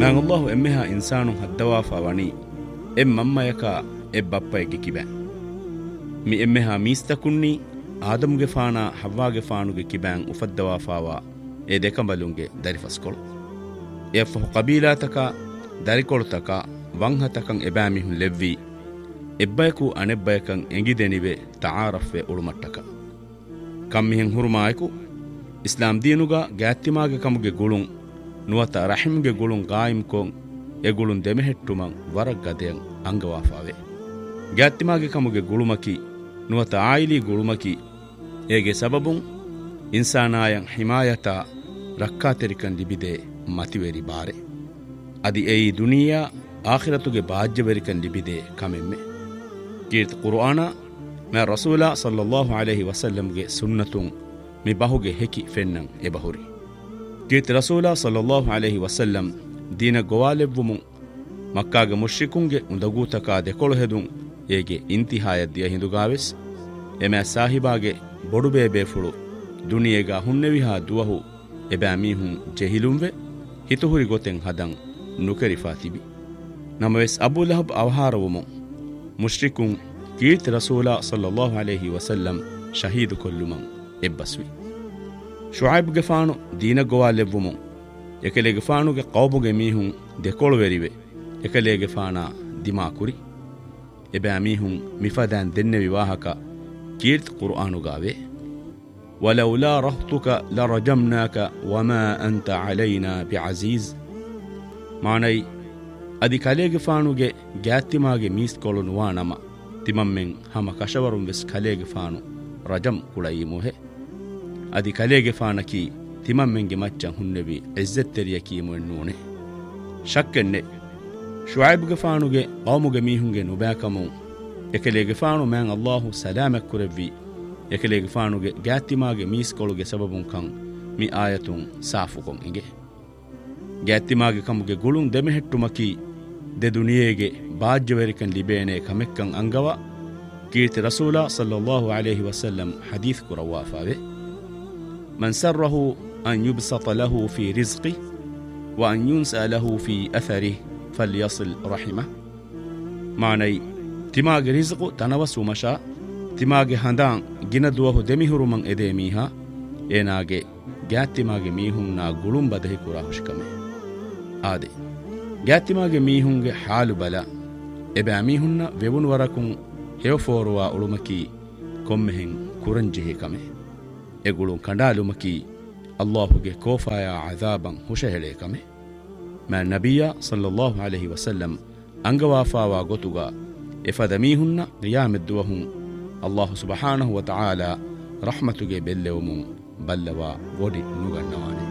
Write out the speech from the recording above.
man Allahu emmeha insanun haddawafa wani mammayaka bappayge kiben mi emmeha mistakunni ಆದಮ್ಗೆ ಫಾಣ ಹವ್ವಾಗೆ ಫಾಣುಗೆ ಕಿಬ್ಯಾಂಗ್ ಉಫದ್ದವಾ fava ದೇಕಂಬಲುಂಗೆ ದರಿಫಸ್ಕೊಳು ಎಫ್ಫಹು ಕಬೀಲಾತಕ ದರಿಕೊಳುತಕ ವಂಹತಕಂ ಎಬಾಮಿಹುನ್ ಲೆವ್ವಿ ಎಬ್ಬಯಕು ಅಣೆಬ್ಬಯಕಂ ಎಂಗಿದೆನಿವೆ ತಾರಫ್ವೆ ಉಳುಮಟ್ಟಕ ಕಮ್ಮಿಹೆಂ ಹುರುಮಾಯಕು ಇಸ್ಲಾಂ ದೀನುಗ ಗ್ಯಾತ್ತಿಮಾಗೆ ಕಮುಗೆ ಗುಳುಂ ನುವತ ರಹಿಮ್ಗೆ ಗುಳುಂ ಗಾಯಿಮ್ ಕೊಂ ಎಗುಳುಂ ದೆಮೆಹೆಟ್ಟುಮಂ ವರಗ್ ಗದೆಯಂ ಅಂಗವಾಫಾವೆ ಗ್ಯಾತ್ತಿಮಾಗೆ ಕಮುಗೆ ಗುಳುಮಕಿ ನುವತ oily ಗುಳುಮಕಿ ಏಗೆ ಸಬಬುಂ ಇನ್ಸಾನಾಯಂ ಹಿಮಾಯತ ರಕ್ಕಾತೆರಿಕನ್ ಲಿಬಿದೆ ಮತಿವೆರಿ ಬಾರೆ ಅದಿ ಏಯಿ ದುನಿಯಾ ಆಖಿರತುಗೆ ಬಾಜ್ಯವೆರಿಕನ್ ಲಿಬಿದೆ ಕಮೆಮ್ಮೆ ಕೀರ್ತ ಕುರ್ಆನ ಮಾ ರಸೂಲ ಸಲ್ಲಲ್ಲಾಹು ಅಲೈಹಿ ವಸಲ್ಲಂಗೆ ಸುನ್ನತುಂ ಮಿ ಬಹುಗೆ ಹೆಕಿ ಫೆನ್ನಂ ಎಬಹುರಿ ಕೀರ್ತ ರಸೂಲ ಸಲ್ಲಲ್ಲಾಹು ಅಲೈಹಿ ವಸಲ್ಲಂ ದೀನ ಗೋವಾಲೆವ್ವುಮು ಮಕ್ಕಾಗೆ ಮುಶ್ರಿಕುಂಗೆ ಉಂದಗೂತಕ ದೆಕೊಳು ಹೆದುಂ ಏಗೆ ಇಂತಿಹಾಯದ್ದಿಯ ಹಿಂದುಗಾವೆಸ್ ಎಮೆ ಸಾಹಿಬಾಗೆ ಬೊಡುಬೇ ಬೇಫುಳು ದುನಿಯೆಗ ಹುನ್ನೆವಿಹಾ ದುವಹು ಎಬೆ ಮೀಹುಂ ಜೆಹಿಲುಂವೆ ಹಿತುಹುರಿ ಗೊತೆಂ ಹದಂ ನುಕರಿಫಾ ತಿಬಿ ನಮವೆಸ್ ಅಬೂಲಹಬ್ ಅವಹಾರವುಮು ಮುಶ್ರಿಕುಂ ಕೀರ್ತಿ ರಸೂಲ ಸಲ್ಲಲ್ಲಾಹು ಅಲೈಹಿ ವಸಲ್ಲಂ ಶಹೀದು ಕೊಲ್ಲುಮಂ ಎಬ್ಬಸ್ವಿ ಶುಐಬ್ಗೆ ಫಾಣು ದೀನಗೋವಾಲೆವ್ವುಮು ಎಕಲೆಗೆ ಫಾಣುಗೆ ಕೌಬುಗೆ ಮೀಹುಂ ದೆಕೊಳುವೆರಿವೆ ಎಕಲೆಗೆ ಫಾಣ ದಿಮಾ ಕುರಿ ಎಬೆ ಮೀಹುಂ ಮಿಫದಾನ್ ದೆನ್ನೆ ವಿವಾಹಕ ಕೀರ್ತ್ ಕುರ್ಆನುಗಾವೆ ವಲೌಲಾ ರಹ್ತುಕ ಲರಜಮ್ನಾಕ ವಮಾ ಅಂತ ಅಲೈನಾ ಬಿಅಜೀಜ್ ಮಾನೈ ಅದಿ ಕಲೆಗೆ ಫಾಣುಗೆ ಗ್ಯಾತ್ತಿಮಾಗೆ ಮೀಸ್ಕೊಳು ನುವಾನಮ ತಿಮಮ್ಮೆಂ ಹಮ ಕಶವರುಂ ವೆಸ್ ಕಲೆಗೆ ಫಾಣು ರಜಂ ಕುಳಯಿ ಮೊಹೆ ಅದಿ ಕಲೆಗೆ ಫಾಣಕಿ ತಿಮಮ್ಮೆಂಗೆ ಮಚ್ಚ ಹುನ್ನೆವಿ ಇಜ್ಜತ್ತೆರಿಯ ಕೀಮುನ್ನೂನೆ ಶಕ್ಕೆನ್ನೆ ಶುಐಬ್ಗೆ ಫಾಣುಗೆ ಕೌಮುಗೆ ಮೀಹುಂಗೆ ನುಬ್ಯಾಕಮು ಎಕಲೆಗೆ ಫಾಣು ಮ್ಯಾಂ ಅಲ್ಲಾಹು ಸಲಾಮಕ್ ಕುರೆವ್ವಿ ಎಕಲೆಗೆ ಫಾಣುಗೆ ಗ್ಯಾತ್ತಿಮಾಗೆ ಮೀಸ್ಕೊಳುಗೆ ಸಬಬುಂ ಕಂ ಮಿ ಆಯತುಂ ಸಾಫುಕೊಂ ಇಂಗೆ ಗ್ಯಾತ್ತಿಮಾಗೆ ಕಮುಗೆ ಗುಳುಂ ದೆಮೆಹೆಟ್ಟುಮಕಿ ದೆ ದುನಿಯೆಗೆ ಬಾಜ್ಯವೆರಿಕನ್ ಲಿಬೇನೆ ಕಮೆಕ್ಕಂ ಅಂಗವ ಕೀರ್ತಿ ರಸೂಲ ಸಲ್ಲಲ್ಲಾಹು ಅಲೈಹಿ ವಸಲ್ಲಂ ಹದೀಸ್ ಕುರವಾಫಾವೆ ಮನ್ ಸರ್ರಹು ಅನ್ ಯುಬ್ಸತ ಲಹು ಫಿ ರಿಜ್ಕಿ ವ ಅನ್ ಯುನ್ಸ ಲಹು ಫಿ ಅಥರಿ ಫಲ್ಯಸಿಲ್ ರಹಿಮ ಮಾನೈ ತಿಮಾಗೆ ರಿಜ್ಕು ತನವಸು ಮಶಾ ತಿಮಾಗೆ ಹಂದಾಂ ಗಿನದುವಹು ದೆಮಿಹುರುಮಂ ಎದೆ ಮೀಹಾ ಏನಾಗೆ ಗ್ಯಾತ್ತಿಮಾಗೆ ಮೀಹುಂನ ಗುಳುಂ ಬದಹಿ ಕುರಾ ಹುಷ್ಕಮೆ ಆದೆ ಗ್ಯಾತ್ತಿಮಾಗೆ ಮೀಹುಂಗೆ ಹಾಲು ಬಲ ಎಬೆ ಮೀಹುನ್ನ ವೆವುನ್ ವರಕುಂ ಹೆವಫೋರುವ ಉಳುಮಕಿ ಕೊಮ್ಮೆಹೆಂ ಕುರಂಜಿಹಿ ಕಮೆ ಎಗುಳುಂ ಕಂಡಾಲುಮಕಿ ಅಲ್ಲಾಹುಗೆ ಕೋಫಾಯ ಅಜಾಬಂ ಹುಷಹೆಳೆ ಕಮೆ ಮಾ ನಬಿಯ ಸಲ್ಲಲ್ಲಾಹು ಅಲೈಹಿ ವಸಲ್ಲಂ ಅಂಗವಾಫಾವಾ ಗೊತುಗ ಎಫದ ಮೀಹುನ್ನ ರಿಯಾಮೆದ್ದುವಹುಂ ಅಲ್ಲಾಹು ಸುಬ್ಹಾನಹು ವ ತಆಲಾ ರಹ್ಮತುಗೆ ಬೆಲ್ಲೆವುಮು ಬಲ್ಲವ ಒಡಿ ನುಗಣ್ಣವ